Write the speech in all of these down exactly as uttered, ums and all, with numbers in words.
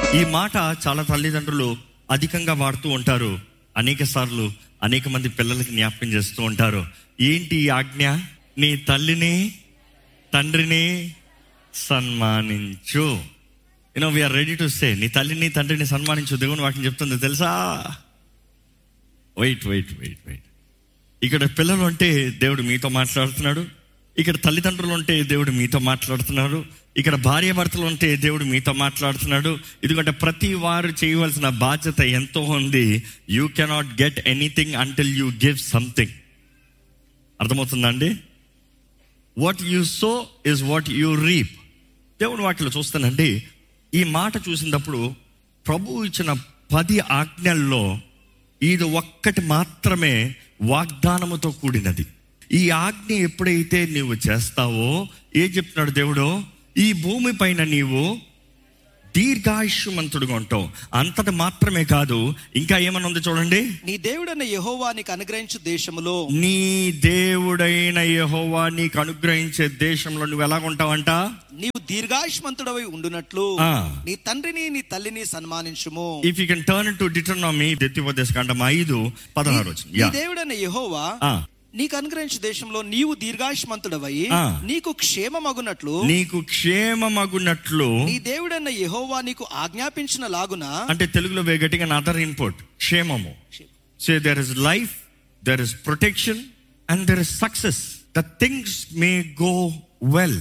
ఈ మాట చాలా తల్లిదండ్రులు అధికంగా వాడుతూ ఉంటారు. అనేక సార్లు అనేక మంది పిల్లలకి జ్ఞాపకం చేస్తూ ఉంటారు. ఏంటి ఈ ఆజ్ఞ? నీ తల్లిని తండ్రిని సన్మానించు. You know we are ready to say, నీ తల్లిని తండ్రిని సన్మానించు. దేవుని వాక్యం చెప్తుంది తెలుసా? వెయిట్ వెయిట్ వెయిట్ వెయిట్ ఇక్కడ పిల్లలు అంటే దేవుడు మీతో మాట్లాడుతున్నాడు. ఇక్కడ తల్లిదండ్రులు ఉంటే దేవుడు మీతో మాట్లాడుతున్నాడు. ఇక్కడ భార్య భర్తలు ఉంటే దేవుడు మీతో మాట్లాడుతున్నాడు. ఎందుకంటే ప్రతి వారు చేయవలసిన బాధ్యత ఎంతో ఉంది. You cannot get anything until you give something. అర్థమవుతుందా అండి? What you so is what you reap. దేవుని వాక్యలో చూస్తానండి, ఈ మాట చూసినప్పుడు ప్రభువు ఇచ్చిన పది ఆజ్ఞల్లో ఇది ఒక్కటి మాత్రమే వాగ్దానముతో కూడినది. ఈ ఆజ్ఞ ఎప్పుడైతే నీవు చేస్తావో, ఏం చెప్తున్నాడు దేవుడు? ఈ భూమి పైన నీవు దీర్ఘాయుష్మంతుడుగా ఉంటావు. అంతటి మాత్రమే కాదు, ఇంకా ఏమన్నా ఉంది చూడండి. నీ దేవుడైన యెహోవా నీకు అనుగ్రహించు దేశములో, నీ దేవుడైన యెహోవా నీకు అనుగ్రహించే దేశంలో నువ్వు ఎలా ఉంటావంట? నీవు దీర్ఘాయుష్మంతుడవై ఉండునట్లు నీ తండ్రిని నీ తల్లిని సన్మానించుము. If you can turn to డిటర్నమీ ద్వితీయోపదేశకాండం ఐదు పదహారు వచనం. నీ దేవుడైన యెహోవా నీకు అనుగ్రహించు దేశంలో నీవు దీర్ఘాయుష్మంతుడవై నీకు క్షేమమగునట్లు నీకు క్షేమమగునట్లు నీ దేవుడైన యెహోవా నీకు ఆజ్ఞాపించిన లాగున. అంటే తెలుగులో గట్టిగా అదర్ ఇన్పుట్, క్షేమము. So there is life, there is protection and there is success. The things may go well.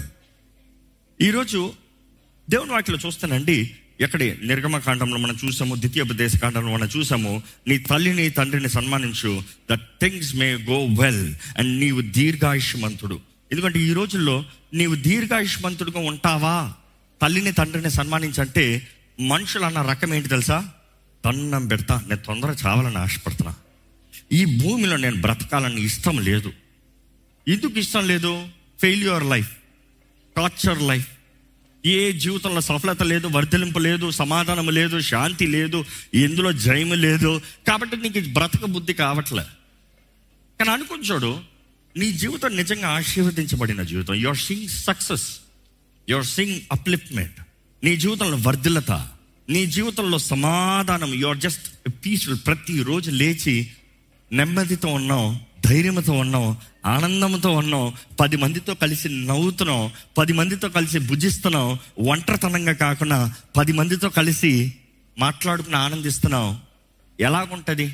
ఈరోజు దేవుని వాక్యలో చూస్తానండి, ఎక్కడే నిర్గమకాండంలో మనం చూసాము, ద్వితీయోపదేశ కాండంలో మనం చూసాము, నీ తల్లిని తండ్రిని సన్మానించు, the things may go well and నీవు దీర్ఘాయుష్మంతుడు. ఎందుకంటే ఈ రోజుల్లో నీవు దీర్ఘాయుష్మంతుడుగా ఉంటావా? తల్లిని తండ్రిని సన్మానించంటే మనుషులు అన్న రకం ఏంటి తెలుసా? దండం పెడతా, నేను తొందర చావాలని ఆశపడుతున్నా, ఈ భూమిలో నేను బ్రతకాలని ఇష్టం లేదు. ఎందుకు ఇష్టం లేదు? ఫెయిల్యూర్ లైఫ్, టార్చర్ లైఫ్, ఏ జీవితంలో సఫలత లేదు, వర్ధలింపు లేదు, సమాధానం లేదు, శాంతి లేదు, ఎందులో జయము లేదు. కాబట్టి నీకు బ్రతక బుద్ధి కావట్లే. కానీ అనుకుంటాడు, నీ జీవితం నిజంగా ఆశీర్వదించబడిన జీవితం. Your seeing success, your seeing upliftment, నీ జీవితంలో వర్ధిల్లత, నీ జీవితంలో సమాధానం, యువర్ జస్ట్ పీస్ఫుల్. ప్రతిరోజు లేచి నెమ్మదితో ఉన్నాం, ధైర్యంతో ఉన్నాం, ఆనందంతో ఉన్నాం, పది మందితో కలిసి నవ్వుతున్నాం, పది మందితో కలిసి భుజిస్తున్నాం, ఒంటరితనంగా కాకుండా పది మందితో కలిసి మాట్లాడుకుని ఆనందిస్తున్నాం. ఎలాగుంటుంది?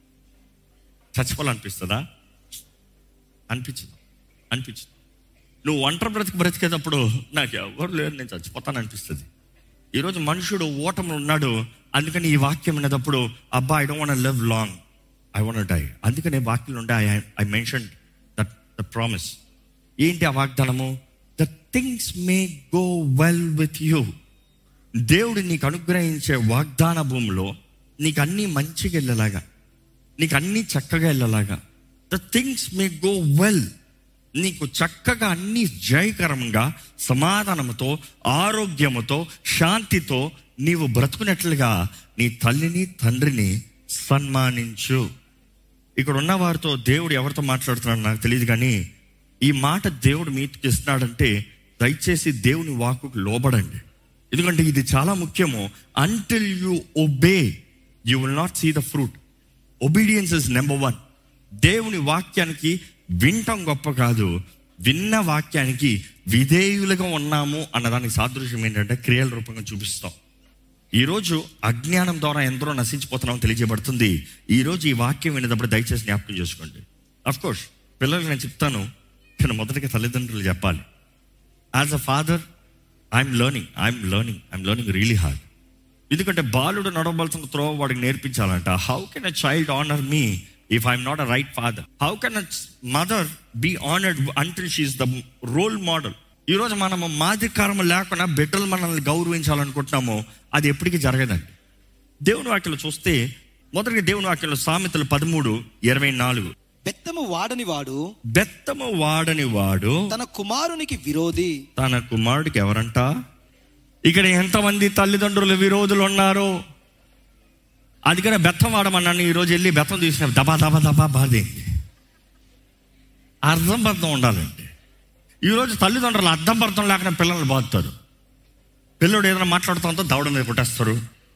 చచ్చిపోవాలనిపిస్తుందా? అనిపించదు అనిపించదు నువ్వు ఒంటరి బ్రతికి బ్రతికేటప్పుడు నాకు ఎవరు లేరు, నేను చచ్చిపోతాను అనిపిస్తుంది. ఈరోజు మనుషుడు ఓటములు ఉన్నాడు. అందుకని ఈ వాక్యం అనేటప్పుడు, అబ్బా I don't want to live long, I want to die. అందుకనే వాక్యం ఉండే I I mention that the promise. ఏంటి ఆ వాగ్దానము? The things may go well with you. దేవుడు నీకు అనుగ్రహించే వాగ్దాన భూమిలో నీకు అన్నీ మంచిగా వెళ్ళేలాగా, నీకు అన్నీ చక్కగా వెళ్ళేలాగా. The things may go well. నీకు చక్కగా అన్ని జయకరంగా, సమాధానంతో, ఆరోగ్యముతో, శాంతితో నీవు బ్రతుకున్నట్లుగా నీ తల్లిని తండ్రిని సన్మానించు. ఇక్కడ ఉన్న వారితో దేవుడు ఎవరితో మాట్లాడుతున్నాడు నాకు తెలియదు, కానీ ఈ మాట దేవుడు మీకు ఇస్తున్నాడంటే దయచేసి దేవుని వాక్కుకు లోబడండి. ఎందుకంటే ఇది చాలా ముఖ్యము. Until you obey you will not see the fruit. Obedience is number one. దేవుని వాక్యానికి వినటం గొప్ప కాదు, విన్న వాక్యానికి విధేయులుగా ఉన్నాము అన్నదానికి సాదృశ్యం ఏంటంటే క్రియల రూపంగా చూపిస్తాం. ఈరోజు అజ్ఞానం ద్వారా ఎందరో నశించిపోతున్నామని తెలియజేయబడుతుంది. ఈరోజు ఈ వాక్యం వినేటప్పుడు దయచేసి జ్ఞాపకం చేసుకోండి. అఫ్ కోర్స్ పిల్లలకి నేను చెప్తాను, కానీ మొదటిగా తల్లిదండ్రులు చెప్పాలి. As a father I'm learning I'm learning I'm learning really hard. ఎందుకంటే బాలుడు నడవలసిన త్రోవ వాడికి నేర్పించాలంట. How can a child honour me if I'm not a right father? How can a mother be honoured until she is the role model? ఈరోజు మనము మాదికారం లేకుండా బిడ్డలు మనల్ని గౌరవించాలనుకుంటున్నాము, అది ఎప్పటికీ జరగదండి. దేవుని వాక్యలో చూస్తే మొదటిగా దేవుని వాక్యంలో సామెతలు పదమూడు ఇరవై నాలుగు, బెత్తము వాడని వాడు బెత్తము వాడని వాడు తన కుమారునికి విరోధి. తన కుమారుడికి ఎవరంట? ఇక్కడ ఎంతమంది తల్లిదండ్రులు విరోధులు ఉన్నారు? అందుకనే బెత్తం వాడమన్నాను. ఈరోజు వెళ్ళి బెత్తం తీసిన దబా దబా దబా బాధేంది? అర్థం పర్థం ఉండాలండి. ఈరోజు తల్లిదండ్రులు అర్థం పర్థం లేకుండా పిల్లల్ని బాధుతారు. పిల్లడు ఏదైనా మాట్లాడుతూ దవడ మీద కొట్టేస్తారు,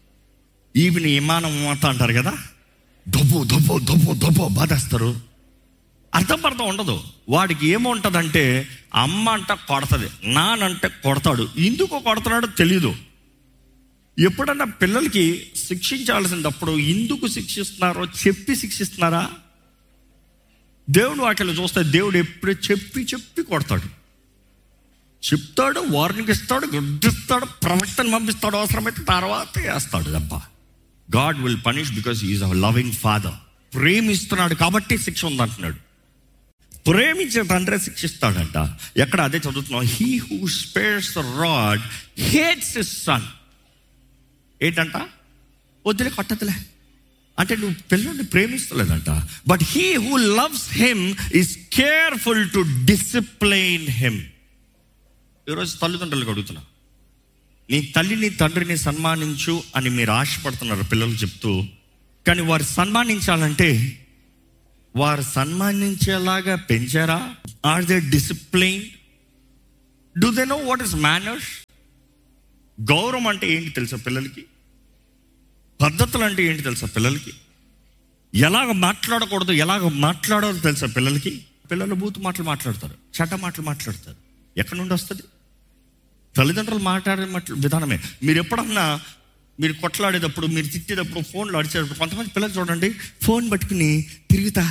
ఈవిని విమానం మోత అంటారు కదా, దొబ్బు దొబ్బు దొబ్బు దొబ్బు బాధేస్తారు. అర్థం పర్థం ఉండదు. వాడికి ఏముంటుందంటే అమ్మ అంట కొడతది, నానంటే కొడతాడు. ఎందుకు కొడతాడో తెలియదు. ఎప్పుడన్నా పిల్లలకి శిక్షించాల్సినప్పుడు ఎందుకు శిక్షిస్తున్నారో చెప్పి శిక్షిస్తున్నారా? దేవుడు వాటిలో చూస్తే దేవుడు ఎప్పుడు చెప్పి చెప్పి కొడతాడు, చెప్తాడు, వార్నింగ్ ఇస్తాడు, గుడ్డిస్తాడు, ప్రవక్తను పంపిస్తాడు, అవసరమైతే తర్వాత వేస్తాడు దెబ్బ. God will punish because is a loving father. ప్రేమిస్తున్నాడు కాబట్టి శిక్ష ఉందంటున్నాడు. ప్రేమించే తండ్రి శిక్షిస్తాడంట. ఎక్కడ అదే చదువుతున్నాం, he who spares the rod hates his son. ఏంటంట? వద్దులే, కొట్టదులే అంటే నువ్వు పిల్లల్ని ప్రేమిస్తలేదంట. But he who loves him is careful to discipline him. ఈరోజు తల్లిదండ్రులకు అడుగుతున్నా, నీ తల్లిని తండ్రిని సన్మానించు అని మీరు ఆశపడుతున్నారు పిల్లలు చెప్తూ. కానీ వారు సన్మానించాలంటే వారు సన్మానించేలాగా పెంచారా? Are they discipline? Do they know what is manners? గౌరవం అంటే ఏంటి తెలుసా పిల్లలకి? పద్ధతులు అంటే ఏంటి తెలుసా పిల్లలకి? ఎలాగ మాట్లాడకూడదు, ఎలాగ మాట్లాడాలో తెలుసా పిల్లలకి? పిల్లలు బూతు మాటలు మాట్లాడతారు, చెడ్డ మాటలు మాట్లాడతారు. ఎక్కడి నుండి వస్తుంది? తల్లిదండ్రులు మాట్లాడే మాటలు విధానమే. మీరు ఎప్పుడన్నా మీరు కొట్లాడేటప్పుడు, మీరు తిట్టేటప్పుడు, ఫోన్లో అడిచేటప్పుడు కొంతమంది పిల్లలు చూడండి, ఫోన్ పట్టుకుని తిరుగుతా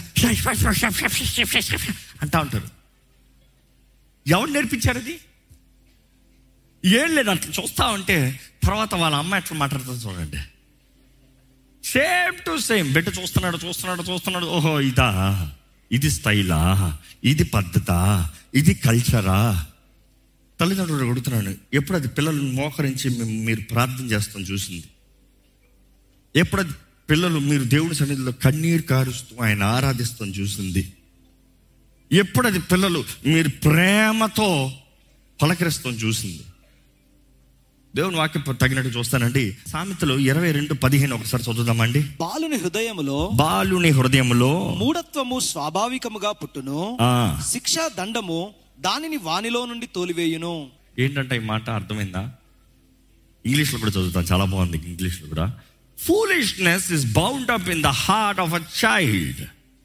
అంటా ఉంటారు. ఎవరు నేర్పించారు అది? ఏం లేదు, అట్లా చూస్తా ఉంటే తర్వాత వాళ్ళ అమ్మ ఎట్లా మాట్లాడుతుంది చూడండి. Same to same. బిడ్డ చూస్తున్నాడు చూస్తున్నాడు చూస్తున్నాడు ఓహో ఇదా, ఇది స్టైలా, ఇది పద్ధతా, ఇది కల్చరా? తల్లిదండ్రులు అడుగుతున్నాను, ఎప్పుడు అది పిల్లలు మోకరించి మీరు ప్రార్థన చేస్తాం చూసింది? ఎప్పుడు అది పిల్లలు మీరు దేవుడి సన్నిధిలో కన్నీరు కారుస్తూ ఆయన ఆరాధిస్తాం చూసింది? ఎప్పుడు అది పిల్లలు మీరు ప్రేమతో పలకరిస్తాం చూసింది? దేవుని వాక్యం తగినట్టు చూస్తానండి. సామెతలు ఇరవై రెండు పదిహేను ఒకసారి చదువుదామండి. బాలుని హృదయములో బాలుని హృదయములో మూఢత్వము స్వాభావికముగా పుట్టును, శిక్షా దండము దానిని వానిలో నుండి తోలివేయును. ఏంటంటే ఈ మాట అర్థమైందా? ఇంగ్లీష్లో కూడా చదువుతాను, చాలా బాగుంది ఇంగ్లీష్లో కూడా. Foolishness is bound up in the heart of a child.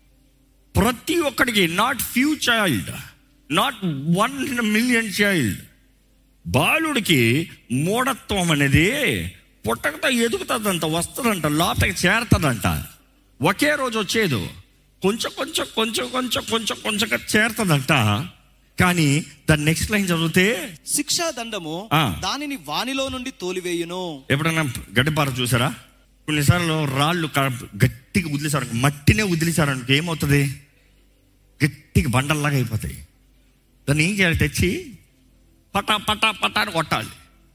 ప్రతి ఒక్కడికి, not few child, not one in a million child, బాలుడికి మూఢత్వం అనేది పుట్టకతో ఎదుగుతుందంట, వస్తుందంట, లోపలికి చేరుతుందంట. ఒకే రోజు వచ్చేది, కొంచెం కొంచెం కొంచెం కొంచెం కొంచెం కొంచెంగా చేరుతుందంట. కానీ దాని నెక్స్ట్ లైన్ చదివితే శిక్షా దండము దానిని వానిలో నుండి తోలివేయును. ఎప్పుడైనా గడ్డిపార చూసారా? కొన్నిసార్లు రాళ్ళు గట్టిగా వదిలేసారు, మట్టినే వదిలేసారనుకో ఏమవుతుంది? గట్టిగా బండల్లాగా అయిపోతాయి. దాన్ని ఏం చేయాలి? తెచ్చి పటా పటా పటా అని కొట్టాలి.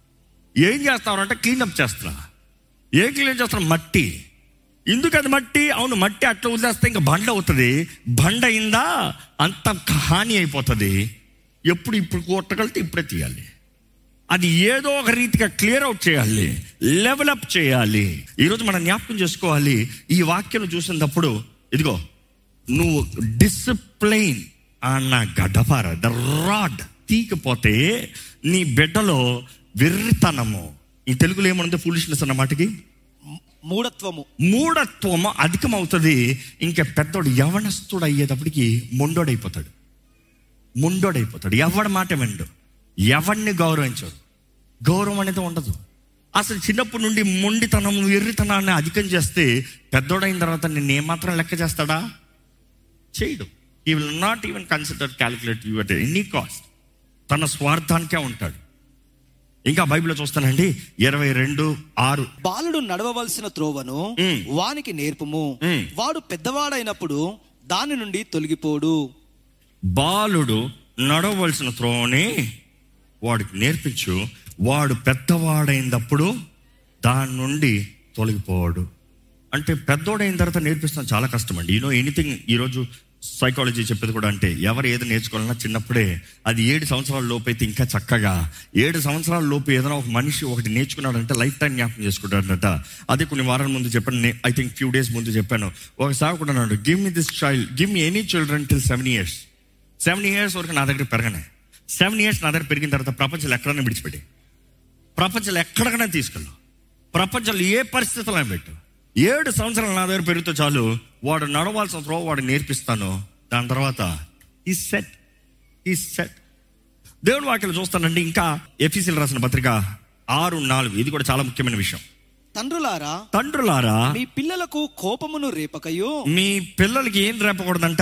ఏం చేస్తారంటే క్లీనప్ చేస్తున్నా. ఏం క్లీన్ చేస్తున్నా? మట్టి. ఎందుకు అది మట్టి? అవును, మట్టి అట్లా వదిలేస్తే ఇంకా బండ అవుతుంది. బండ అయిందా అంత హాని అయిపోతుంది. ఎప్పుడు ఇప్పుడు కొట్టగలితే ఇప్పుడే తీయాలి. అది ఏదో ఒక రీతిగా క్లియర్ అవుట్ చేయాలి, లెవెలప్ చేయాలి. ఈరోజు మనం జ్ఞాపకం చేసుకోవాలి, ఈ వాక్యం చూసినప్పుడు ఇదిగో నువ్వు డిసిప్లైన్ అన్న గడ్డపార ద రాడ్ తీకపోతే నీ బిడ్డలో వెర్రితనము, ఈ తెలుగులో ఏమనుంది? ఫూలిష్నెస్ అన్న మాటకి మూఢత్వము మూఢత్వము అధికమవుతుంది. ఇంకా పెద్దోడు యవనస్తుడు అయ్యేటప్పటికి మొండోడైపోతాడు. మొండోడైపోతాడు ఎవడి మాట విండు, ఎవడిని గౌరవించడు. గౌరవం అనేది ఉండదు అసలు. చిన్నప్పటి నుండి మొండితనం, ఎర్రితనాన్ని అధికం చేస్తే పెద్దోడైన తర్వాత నిన్ను ఏమాత్రం లెక్క చేస్తాడా? చేయడు. He will not even consider calculate you at any cost. తన స్వార్థానికే ఉంటాడు. ఇంకా బైబిల్లో చూస్తానండి, ఇరవై రెండు ఆరు బాలుడు నడవవలసిన త్రోవను వానికి నేర్పుము, వాడు పెద్దవాడైనప్పుడు దాని నుండి తొలగిపోడు. బాలుడు నడవవలసిన త్రోవని వాడికి నేర్పించు, వాడు పెద్దవాడైనప్పుడు దాని నుండి తొలగిపోవాడు. అంటే పెద్దోడైన తర్వాత నేర్పిస్తాం చాలా కష్టం అండి. You know anything. ఈరోజు సైకాలజీ చెప్పేది కూడా అంటే ఎవరు ఏది నేర్చుకోవాలన్నా చిన్నప్పుడే, అది ఏడు సంవత్సరాల లోపు అయితే ఇంకా చక్కగా. ఏడు సంవత్సరాల లోపు ఏదైనా ఒక మనిషి ఒకటి నేర్చుకున్నాడంటే లైఫ్ టైం జ్ఞాపకం చేసుకుంటాడంట. అదే కొన్ని వారాల ముందు చెప్పాను, ఐ థింక్ ఫ్యూ డేస్ ముందు చెప్పాను. ఒక సాగుకుండా అన్నాడు, give me this child, give me any children till seven years. Seven years వరకు నా దగ్గర పెరగనే. సెవెన్ ఇయర్స్ నా దగ్గర పెరిగిన తర్వాత ప్రపంచంలో ఎక్కడైనా విడిచిపెట్టి, ప్రపంచంలో ఎక్కడికైనా తీసుకెళ్ళు, ప్రపంచంలో ఏ పరిస్థితుల్లో పెట్టు, ఏడు సంవత్సరాలు నా దగ్గర పెరిగితే చాలు, వాడు నడవాల్సిన త్రోవ వాడు నేర్పిస్తాను. దాని తర్వాత ఈ సెట్ ఈ సెట్ దేవుని వాక్యాలు చూస్తానండి. ఇంకా ఎఫెసీయులకు రాసిన పత్రిక ఆరు నాలుగు, ఇది కూడా చాలా ముఖ్యమైన విషయం. తండ్రులారా తండ్రులారా మీ పిల్లలకు కోపమును రేపకయు. మీ పిల్లలకి ఏం రేపకూడదంట?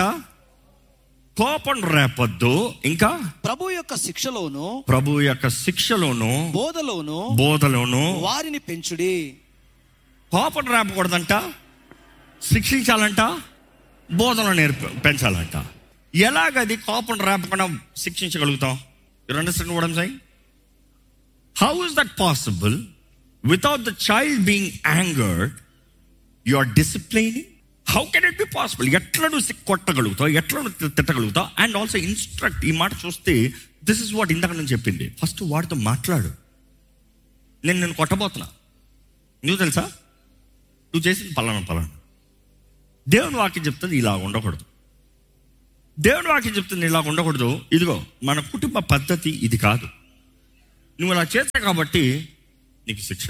కోపం రేపొద్దు. ఇంకా ప్రభు యొక్క శిక్షలోను ప్రభు యొక్క శిక్షలోను బోధలోను బోధలోను వారిని పెంచుడి. కోపం రేపకూడదంట, శిక్షించాలంట, బోధన నేర్ప పెంచాలంట. ఎలాగది కోపం రేపకుండా శిక్షించగలుగుతాం? You understand what I am saying? How is that possible? Without the child being angered you are disciplining. How can it be possible? ఎట్లా నువ్వు కొట్టగలుగుతావు, ఎట్లా నువ్వు తిట్టగలుగుతావు? And also instruct. ఈ మాట చూస్తే దిస్ ఇస్ వాట్ ఇందాక నేను చెప్పింది. ఫస్ట్ వాడితో మాట్లాడు. నేను నేను కొట్టబోతున్నా, నువ్వు తెలుసా నువ్వు చేసింది పలానా పలానా. దేవుని వాక్యం చెప్తుంది ఇలా ఉండకూడదు. దేవుని వాక్యం చెప్తుంది ఇలా ఉండకూడదు. ఇదిగో మన కుటుంబ పద్ధతి ఇది కాదు, నువ్వు అలా చేస్తావు కాబట్టి నీకు శిక్ష.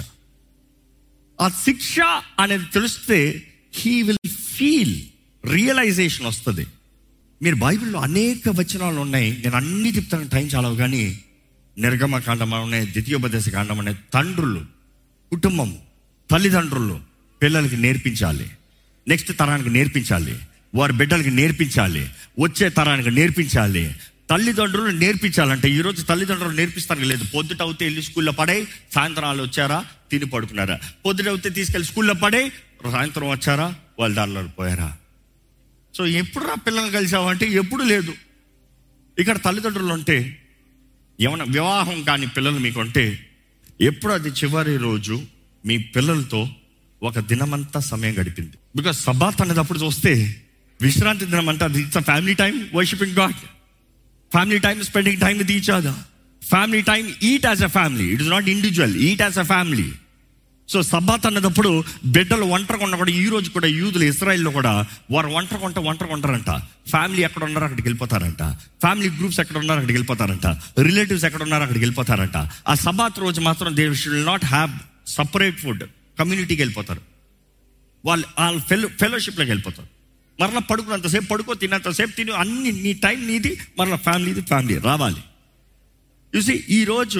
ఆ శిక్ష అనేది తెలిస్తే హీ విల్ ఫీల్, రియలైజేషన్ వస్తుంది. మీరు బైబిల్లో అనేక వచనాలు ఉన్నాయి, నేను అన్ని చెప్తాను, టైం చాలవు. కానీ నిర్గమ కాండం అనే, ద్వితీయోపదేశ కాండం అనే, తండ్రులు, కుటుంబం, తల్లిదండ్రులు పిల్లలకి నేర్పించాలి, నెక్స్ట్ తరానికి నేర్పించాలి, వారి బిడ్డలకి నేర్పించాలి, వచ్చే తరానికి నేర్పించాలి. తల్లిదండ్రులు నేర్పించాలంటే ఈరోజు తల్లిదండ్రులు నేర్పిస్తానికి లేదు. పొద్దుట అవుతే వెళ్ళి స్కూల్లో పడే, సాయంత్రం వాళ్ళు వచ్చారా తిని పడుకున్నారా, పొద్దుట అవుతే తీసుకెళ్ళి స్కూల్లో పడే, సాయంత్రం వచ్చారా వాళ్ళ దారిలో పోయారా. సో ఎప్పుడు రా పిల్లల్ని కలిసావంటే ఎప్పుడు లేదు. ఇక్కడ తల్లిదండ్రులు ఉంటే, ఏమన్నా వివాహం కాని పిల్లలు మీకు ఉంటే, ఎప్పుడు అది చివరి రోజు మీ పిల్లలతో ఒక దినమంతా సమయం గడిపింది. బికాస్ సబ్బాత్ అనేటప్పుడు చూస్తే విశ్రాంతి దినం అంటే అది it's a family time worshipping God, family time spending time with each other, family time, eat as a family. It is not individual, eat as a family. So Sabbath అన్నప్పుడు బిడ్డలు ఒంటరి కొన్న కూడా, ఈ రోజు కూడా యూదులు ఇశ్రాయేల్లో కూడా వారు ఒంటరి కొంట ఒంటరి కొంటారంట. ఫ్యామిలీ ఎక్కడ ఉన్నారో అక్కడికి వెళ్ళిపోతారంట, ఫ్యామిలీ గ్రూప్స్ ఎక్కడ ఉన్నారో అక్కడికి వెళ్ళిపోతారంట, రిలేటివ్స్ ఎక్కడ ఉన్నారో అక్కడికి వెళ్ళిపోతారంట. ఆ సబ్బాత్ రోజు మాత్రం they should not have separate food, కమ్యూనిటీకి వెళ్ళిపోతారు. వాళ్ళు వాళ్ళ ఫెలో ఫెలోషిప్లోకి వెళ్ళిపోతారు. మరలా పడుకున్నంతసేపు పడుకో, తిన్నంతసేపు తిని, అన్ని నీ టైం నీది, మరలా ఫ్యామిలీది ఫ్యామిలీ రావాలి. చూసి ఈరోజు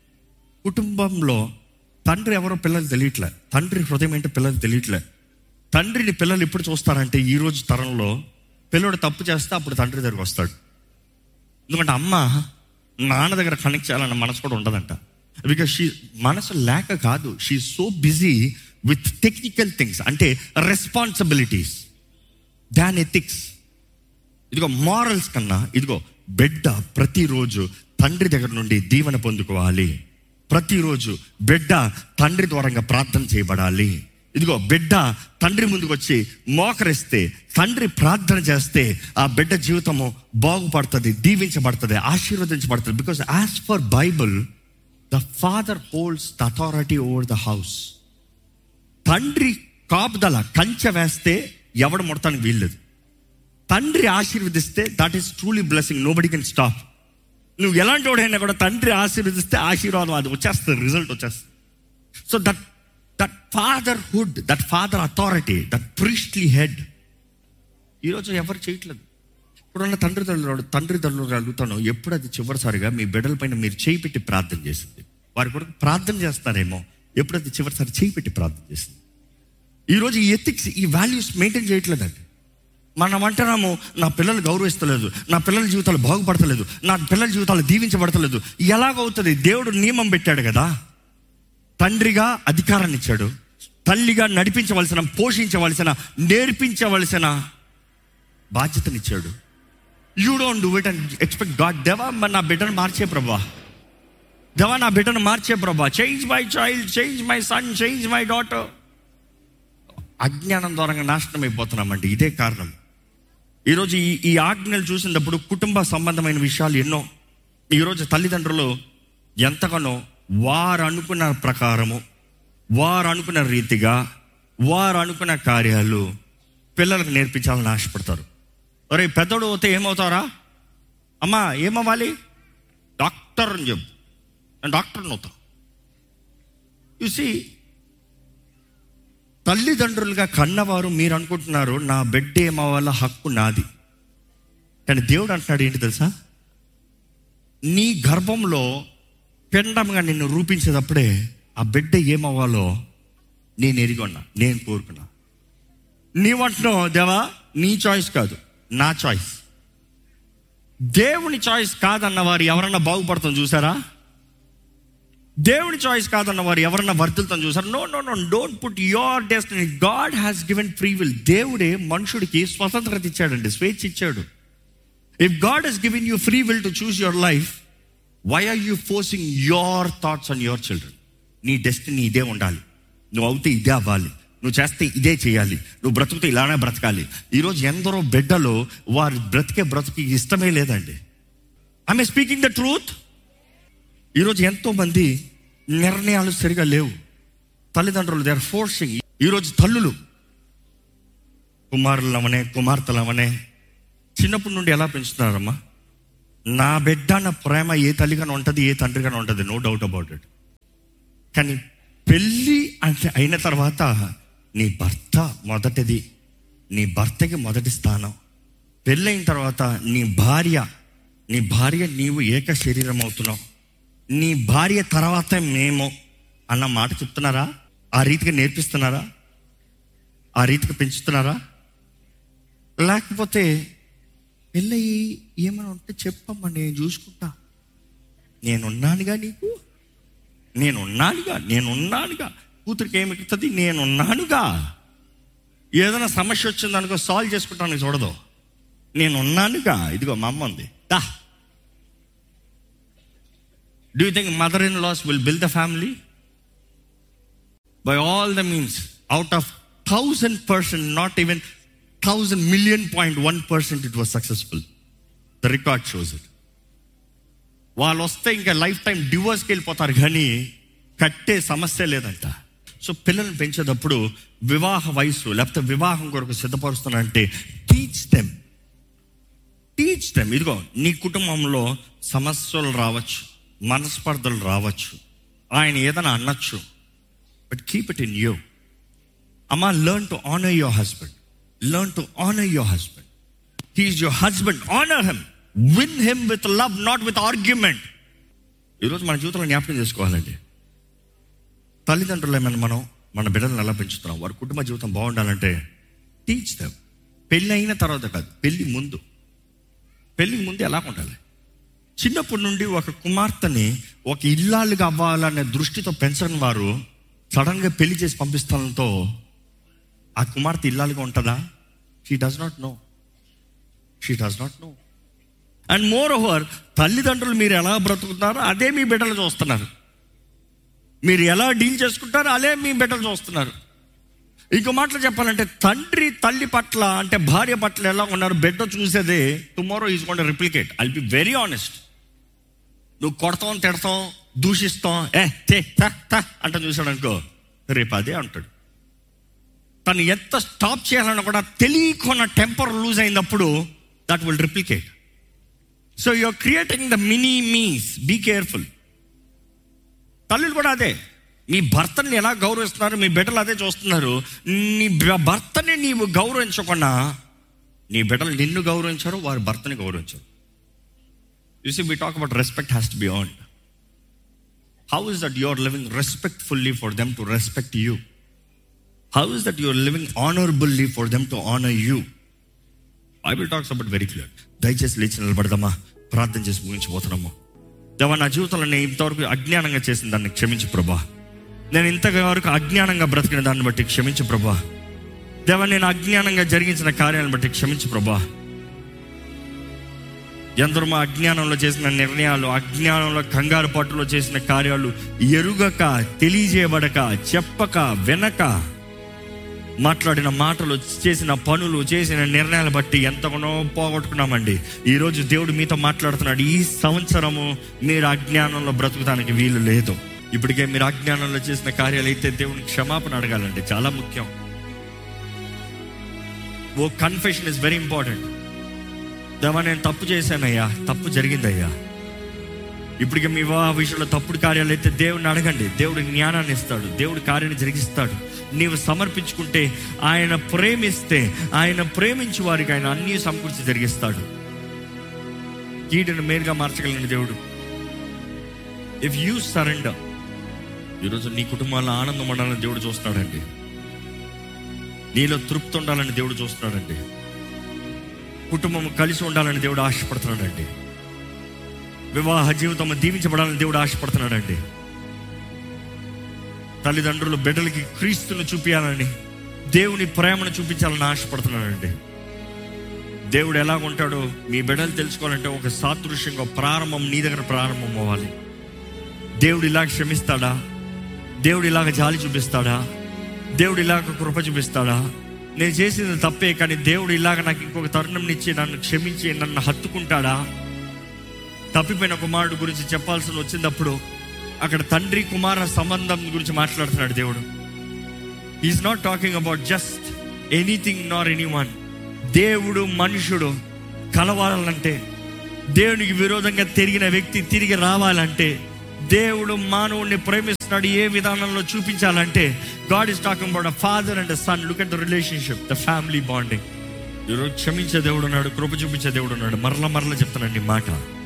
కుటుంబంలో తండ్రి ఎవరో పిల్లలు తెలియట్లే, తండ్రి హృదయం ఏంటో పిల్లలు తెలియట్లే. తండ్రిని పిల్లలు ఎప్పుడు చూస్తారంటే, ఈరోజు తరంలో పిల్లడు తప్పు చేస్తే అప్పుడు తండ్రి దగ్గరకు వస్తాడు. ఎందుకంటే అమ్మ నాన్న దగ్గర కనెక్ట్ చేయాలన్న మనసు కూడా ఉండదంట. బికాస్ షీ మనసు లేక కాదు, she so busy with technical things, అంటే రెస్పాన్సిబిలిటీస్ దాన్ ఎథిక్స్. ఇదిగో మారల్స్ కన్నా, ఇదిగో బిడ్డ ప్రతిరోజు తండ్రి దగ్గర నుండి దీవెన పొందుకోవాలి. ప్రతిరోజు బిడ్డ తండ్రి ద్వారంగా ప్రార్థన చేయబడాలి. ఇదిగో బిడ్డ తండ్రి ముందుకు వచ్చి మోకరిస్తే, తండ్రి ప్రార్థన చేస్తే ఆ బిడ్డ జీవితము బాగుపడుతుంది, దీవించబడుతుంది, ఆశీర్వదించబడుతుంది. Because as for Bible the father holds the authority over the house. తండ్రి కాపుదల, కంచె వేస్తే ఎవడు ముడతానికి వీల్లేదు. తండ్రి ఆశీర్వదిస్తే that is truly blessing, nobody can stop. నువ్వు ఎలాంటి వాడైనా కూడా తండ్రి ఆశీర్వదిస్తే ఆశీర్వాదం అది వచ్చేస్తుంది, రిజల్ట్ వచ్చేస్తుంది. So that that fatherhood, that father authority, that priestly head ఈరోజు ఎవరు చేయట్లేదు. ఇప్పుడున్న తండ్రి తల్లుడు తండ్రి తల్లుడు అడుగుతాను, ఎప్పుడు అది చివరిసారిగా మీ బిడ్డల పైన మీరు చేయి పెట్టి ప్రార్థన చేసింది? వారి కొరకు ప్రార్థన చేస్తారేమో, ఎప్పుడు అది చివరిసారి చేయి పెట్టి ప్రార్థన చేసింది? ఈరోజు ఈ ఎథిక్స్, ఈ వాల్యూస్ మెయింటైన్ చేయట్లేదండి. మనం అంటున్నాము, నా పిల్లలు గౌరవిస్తలేదు, నా పిల్లల జీవితాలు బాగుపడతలేదు, నా పిల్లల జీవితాలు దీవించబడతలేదు. ఎలాగవుతుంది? దేవుడు నియమం పెట్టాడు కదా, తండ్రిగా అధికారాన్ని ఇచ్చాడు, తల్లిగా నడిపించవలసిన, పోషించవలసిన, నేర్పించవలసిన బాధ్యతనిచ్చాడు. You don't do it and expect God. దేవా నా బిడ్డను మార్చే ప్రభా, దేవా నా బిడ్డను మార్చే ప్రభా, change my child, change my son, change my daughter. అజ్ఞానం ద్వారా నాశనం అయిపోతున్నామండి. ఇదే కారణం. ఈరోజు ఈ ఈ ఆజ్ఞలు చూసినప్పుడు కుటుంబ సంబంధమైన విషయాలు ఎన్నో. ఈరోజు తల్లిదండ్రులు ఎంతగానో వారు అనుకున్న ప్రకారము, వారు అనుకున్న రీతిగా, వారు అనుకున్న కార్యాలు పిల్లలకు నేర్పించాలని ఆశపడతారు. ఒరే పెద్దోడు పోతే ఏమవుతారా? అమ్మా ఏమవ్వాలి? డాక్టర్ అని చెప్పు, నేను డాక్టర్ని అవుతా. చూసి తల్లిదండ్రులుగా కన్నవారు మీరు అనుకుంటున్నారు నా బిడ్డ ఏమవ్వాల హక్కు నాది. కానీ దేవుడు అంటున్నాడు ఏంటి తెలుసా, నీ గర్భంలో పిండంగా నిన్ను రూపించేటప్పుడే ఆ బిడ్డ ఏమవ్వాలో నేను ఎరిగొన్నా, నేను కోరుకున్నా. నీవంటున్నావు దేవా నీ చాయిస్ కాదు, నా చాయిస్. దేవుని చాయిస్ కాదన్న వారు ఎవరన్నా బాగుపడతాం చూసారా? దేవుని చాయిస్ కాదన్న వారు ఎవరన్నా వర్ధిల్తాం చూసారా? No no no don't put your destiny. God has given free will. దేవుడే మనుషుడికి స్వతంత్రత ఇచ్చాడండి, స్వేచ్ఛ ఇచ్చాడు. If God Hess given you free will to choose your life, why are you forcing your thoughts on your children? నీ destiny ఇదే ఉండాలి, నువ్వు అవుతే ఇదే అవ్వాలి, నువ్వు చేస్తే ఇదే చేయాలి, నువ్వు బ్రతుకుతే ఇలానే బ్రతకాలి. ఈరోజు ఎందరో బిడ్డలు వారి బ్రతికే బ్రతుకి ఇష్టమే లేదండి. I'm speaking the truth. ఈరోజు ఎంతో మంది నిర్ణయాలు సరిగా లేవు. తల్లిదండ్రులు దే ఆర్ ఫోర్సింగ్. ఈరోజు తల్లులు కుమారులమనే కుమార్తెలమనే చిన్నప్పటి నుండి ఎలా పెంచుతున్నారమ్మా? నా బిడ్డ అన్న ప్రేమ ఏ తల్లిగానే ఉంటుంది, ఏ తండ్రిగానే ఉంటుంది, నో డౌట్ అబౌట్ ఇట్. కానీ పెళ్ళి అంటే అయిన తర్వాత నీ భర్త మొదటిది, నీ భర్తకి మొదటి స్థానం. పెళ్ళైన తర్వాత నీ భార్య, నీ భార్య నీవు ఏక శరీరం అవుతున్నావు. నీ భార్య తర్వాత మేము అన్న మాట చెప్తున్నారా? ఆ రీతిగా నేర్పిస్తున్నారా? ఆ రీతిగా పెంచుతున్నారా? లేకపోతే పెళ్ళయి ఏమైనా ఉంటే చెప్పమ్మా, నేను చూసుకుంటా, నేనున్నానుగా, నీకు నేనున్నానుగా, నేనున్నానుగా, కూతురికి ఏమి ఎక్కుతుంది, నేనున్నానుగా, ఏదైనా సమస్య వచ్చింది అనుకో సాల్వ్ చేసుకుంటాను చూడదు, నేనున్నానుగా, ఇదిగో మా అమ్మ ఉంది దా. Do you think mother in loss will build the family? By all the means, out of thousand percent, not even thousand million point one percent it was successful. The record shows it. వాళ్ళు వస్తే ఇంకా life time డివోర్స్కి వెళ్ళిపోతారు, కానీ కట్టే సమస్య లేదంట. So పిల్లల్ని పెంచేటప్పుడు వివాహ వయసు లేకపోతే వివాహం కొరకు సిద్ధపరుస్తున్నారంటే టీచ్ దెమ్, టీచ్ దెమ్. ఇదిగో నీ కుటుంబంలో సమస్యలు రావచ్చు, మనస్పర్ధలు రావచ్చు, ఆయన ఏదైనా అనొచ్చు, but keep it in you. అమ్మా, learn to honour your husband, learn to honour your husband. He is your husband, honour him, win him with love, not with argument. ఈరోజు మన జీవితంలో జ్ఞాపకం చేసుకోవాలండి, తల్లిదండ్రులు ఏమైనా మనం మన బిడ్డలను ఎలా పెంచుతున్నాం, వారి కుటుంబ జీవితం బాగుండాలంటే టీచ్ దెమ్. పెళ్ళి అయిన తర్వాత కాదు, పెళ్ళి ముందు. పెళ్ళికి ముందు ఎలా ఉండాలి? చిన్నప్పటి నుండి ఒక కుమార్తెని ఒక ఇల్లాలుగా అవ్వాలనే దృష్టితో పెంచని వారు సడన్గా పెళ్లి చేసి పంపిస్తానంతో ఆ కుమార్తె ఇల్లాలుగా ఉంటుందా? She does not no, she does not no. And more over, తల్లిదండ్రులు మీరు ఎలా బ్రతుకుతున్నారో అదే మీ బిడ్డలు చూస్తున్నారు, మీరు ఎలా డీల్ చేసుకుంటారో అదే మీ బిడ్డలు చూస్తున్నారు. ఇంకో మాటలు చెప్పాలంటే తండ్రి తల్లి పట్ల అంటే భార్య పట్ల ఎలా ఉన్నారు బిడ్డ చూసేదే tomorrow is going to replicate. I will be very honest. నువ్వు కొడతాం, తిడతాం, దూషిస్తాం, ఏ తే అంట చూసాడు అనుకో, రేపు అదే అంటాడు. తను ఎంత స్టాప్ చేయాలన్నా కూడా తెలియకుండా టెంపర్ లూజ్ అయినప్పుడు that will replicate. So you're creating the mini miss, be careful. తల్లులు కూడా అదే, మీ భర్తని ఎలా గౌరవిస్తున్నారు మీ బిడ్డలు అదే చూస్తున్నారు. నీ భర్తని నీవు గౌరవించకుండా నీ బిడ్డలు నిన్ను గౌరవించారు, వారి భర్తని గౌరవించారు. You see, we talk about respect has to be earned. How is that you are living respectfully for them to respect you? How is that you are living ఆనరబుల్లీ for them to honour you? Bible talks about very clear. దయచేసి లేచి నిలబడదామా, ప్రార్థన చేసి ముగించిపోతున్నాము. దేవా, నా జీవితంలో నేను ఇంతవరకు అజ్ఞానంగా చేసిన దాన్ని క్షమించు ప్రభా. నేను ఇంతవరకు అజ్ఞానంగా బ్రతికిన దాన్ని బట్టి క్షమించు ప్రభా. దేవా, నేను అజ్ఞానంగా జరిగించిన కార్యాలను బట్టి క్షమించు ప్రభా. ఎందరో మా అజ్ఞానంలో చేసిన నిర్ణయాలు, అజ్ఞానంలో కంగారు పట్టులో చేసిన కార్యాలు, ఎరుగక, తెలియజేయబడక, చెప్పక, వినక మాట్లాడిన మాటలు, చేసిన పనులు, చేసిన నిర్ణయాలు బట్టి ఎంతగానో పోగొట్టుకున్నామండి. ఈరోజు దేవుడు మీతో మాట్లాడుతున్నాడు. ఈ సంవత్సరము మీరు అజ్ఞానంలో బ్రతుకుతానికి వీలు లేదు. ఇప్పటికే మీరు అజ్ఞానంలో చేసిన కార్యాలు అయితే దేవునికి క్షమాపణ అడగాలండి, చాలా ముఖ్యం. ఓ కన్ఫెషన్ ఇస్ వెరీ ఇంపార్టెంట్. దేవా, నేను తప్పు చేశానయ్యా, తప్పు జరిగిందయ్యా, ఇప్పటికే మీ వివాహ విషయంలో తప్పుడు కార్యాలు అయితే దేవుడిని అడగండి. దేవుడు జ్ఞానాన్ని ఇస్తాడు, దేవుడు కార్యాన్ని జరిగిస్తాడు. నీవు సమర్పించుకుంటే, ఆయన ప్రేమిస్తే, ఆయన ప్రేమించే వారికి ఆయన అన్నీ సమకూర్చి జరిగిస్తాడు. కీడును మేలుగా మార్చగలిగిన దేవుడు. ఇఫ్ యూ సరెండర్, ఈరోజు నీ కుటుంబాల్లో ఆనందం ఉండాలని దేవుడు చూస్తున్నాడండి. నీలో తృప్తి ఉండాలని దేవుడు చూస్తున్నాడండి. కుటుంబం కలిసి ఉండాలని దేవుడు ఆశపడుతున్నాడండి. వివాహ జీవితం దీవించబడాలని దేవుడు ఆశపడుతున్నాడండి. తల్లిదండ్రులు బిడ్డలకి క్రీస్తును చూపించాలని, దేవుని ప్రేమను చూపించాలని ఆశపడుతున్నాడండి. దేవుడు ఎలా ఉంటాడో మీ బిడ్డలు తెలుసుకోవాలంటే ఒక సాదృశ్యంగా ప్రారంభం నీ దగ్గర ప్రారంభం అవ్వాలి. దేవుడు ఇలాగ క్షమిస్తాడా? దేవుడు ఇలాగ జాలి చూపిస్తాడా? దేవుడు ఇలాగ కృప చూపిస్తాడా? నేను చేసింది తప్పే, కానీ దేవుడు ఇలాగ నాకు ఇంకొక తరుణం ఇచ్చి నన్ను క్షమించి నన్ను హత్తుకుంటాడా? తప్పిపోయిన కుమారుడు గురించి చెప్పాల్సి వచ్చినప్పుడు అక్కడ తండ్రి కుమార సంబంధం గురించి మాట్లాడుతున్నాడు దేవుడు. Is not talking about just anything Nar any one. దేవుడు మనుషుడు కలవాలంటే, దేవునికి విరోధంగా తిరిగిన వ్యక్తి తిరిగి రావాలంటే, దేవుడు మానవుడిని ప్రేమిస్తున్నాడు ఏ విధానంలో చూపించాలంటే, God is talking about a father and sun. Look at the relationship, the family bonding. ఈరోజు క్షమించే దేవుడు ఉన్నాడు, కృప చూపించే దేవుడు ఉన్నాడు. మరల మరల చెప్తానండి మాట.